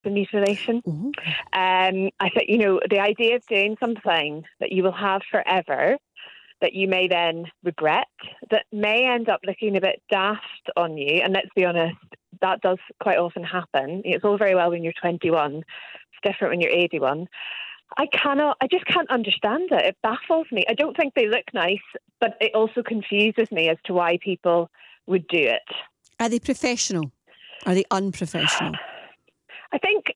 mutilation. Ooh. I think, the idea of doing something that you will have forever, that you may then regret, that may end up looking a bit daft on you. And let's be honest, that does quite often happen. It's all very well when you're 21. It's different when you're 81. I just can't understand it. It baffles me. I don't think they look nice, but it also confuses me as to why people would do it. Are they professional? Are they unprofessional? I think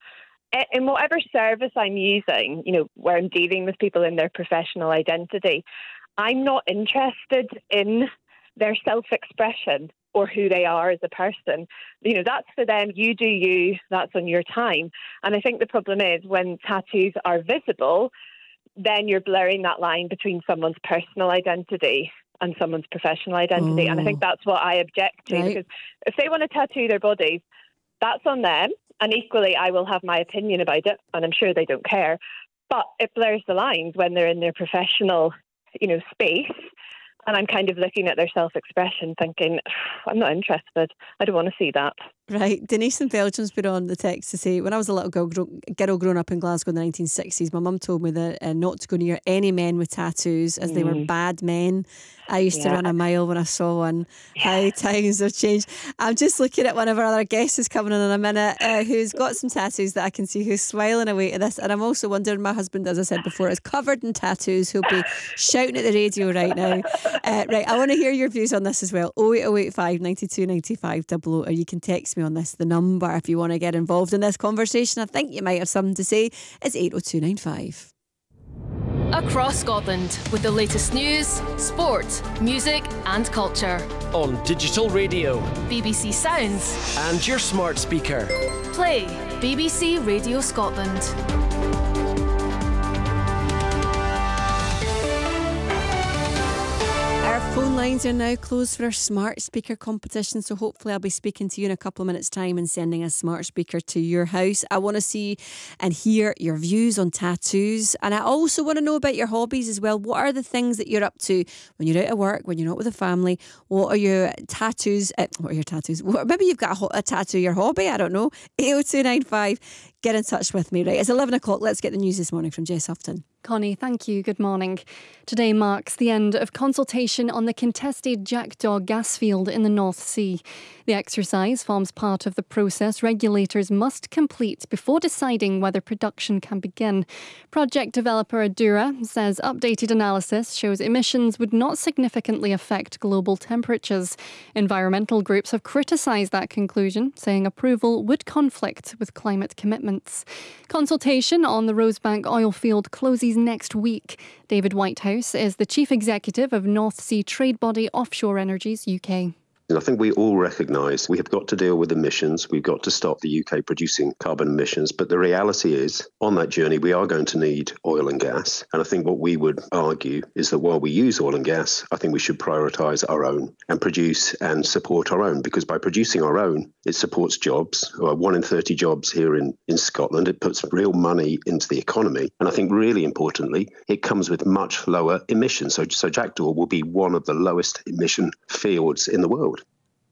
in whatever service I'm using, where I'm dealing with people in their professional identity, I'm not interested in their self-expression or who they are as a person. That's for them. You do you. That's on your time. And I think the problem is when tattoos are visible, then you're blurring that line between someone's personal identity and someone's professional identity. And I think that's what I object to. Right. Because if they want to tattoo their bodies, that's on them. And equally, I will have my opinion about it, and I'm sure they don't care. But it blurs the lines when they're in their professional, space. And I'm kind of looking at their self-expression thinking, I'm not interested. I don't want to see that. Right. Denise in Belgium's been on the text to say, when I was a little girl growing up in Glasgow in the 1960s, my mum told me that not to go near any men with tattoos as they were bad men. I used to run a mile when I saw one. How times have changed. I'm just looking at one of our other guests who's coming in a minute, who's got some tattoos that I can see, who's smiling away to this. And I'm also wondering, my husband, as I said before, is covered in tattoos. He'll be shouting at the radio right now. Right, I want to hear your views on this as well. 08085 92 95 00, or you can text me on this, the number, if you want to get involved in this conversation. I think you might have something to say. It's 80295. Across Scotland, with the latest news, sport, music and culture. On digital radio, BBC Sounds and your smart speaker. Play BBC Radio Scotland. Our phone lines are now closed for our smart speaker competition, so hopefully I'll be speaking to you in a couple of minutes' time and sending a smart speaker to your house. I want to see and hear your views on tattoos, and I also want to know about your hobbies as well. What are the things that you're up to when you're out of work, when you're not with a family? What are your tattoos? What are your tattoos? Maybe you've got a tattoo, your hobby, I don't know. 80295. Get in touch with me. Right, it's 11 o'clock. Let's get the news this morning from Jess Houghton. Connie, thank you. Good morning. Today marks the end of consultation on the contested Jackdaw gas field in the North Sea. The exercise forms part of the process regulators must complete before deciding whether production can begin. Project developer Adura says updated analysis shows emissions would not significantly affect global temperatures. Environmental groups have criticised that conclusion, saying approval would conflict with climate commitments. Consultation on the Rosebank oil field closes next week. David Whitehouse is the chief executive of North Sea trade body Offshore Energies UK. And I think we all recognise we have got to deal with emissions. We've got to stop the UK producing carbon emissions. But the reality is, on that journey, we are going to need oil and gas. And I think what we would argue is that while we use oil and gas, I think we should prioritise our own and produce and support our own. Because by producing our own, it supports jobs. 1 in 30 jobs here in Scotland. It puts real money into the economy. And I think really importantly, it comes with much lower emissions. So Jackdaw will be one of the lowest emission fields in the world.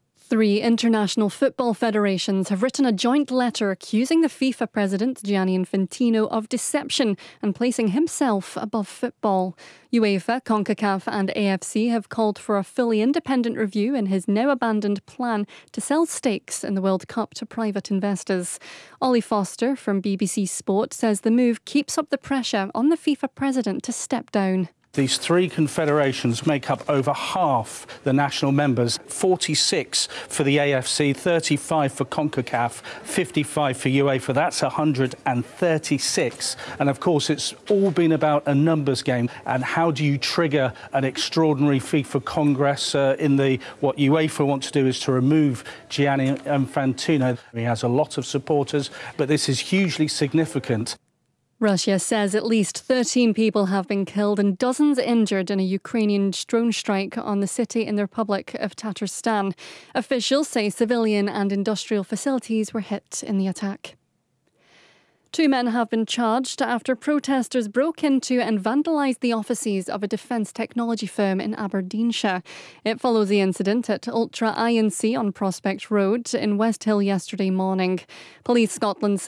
3 international football federations have written a joint letter accusing the FIFA president, Gianni Infantino, of deception and placing himself above football. UEFA, CONCACAF and AFC have called for a fully independent review in his now-abandoned plan to sell stakes in the World Cup to private investors. Ollie Foster from BBC Sport says the move keeps up the pressure on the FIFA president to step down. These 3 confederations make up over half the national members, 46 for the AFC, 35 for CONCACAF, 55 for UEFA. That's 136. And of course, it's all been about a numbers game. And how do you trigger an extraordinary FIFA Congress what UEFA want to do is to remove Gianni Infantino. He has a lot of supporters, but this is hugely significant. Russia says at least 13 people have been killed and dozens injured in a Ukrainian drone strike on the city in the Republic of Tatarstan. Officials say civilian and industrial facilities were hit in the attack. 2 men have been charged after protesters broke into and vandalised the offices of a defence technology firm in Aberdeenshire. It follows the incident at Ultra INC on Prospect Road in West Hill yesterday morning. Police Scotland say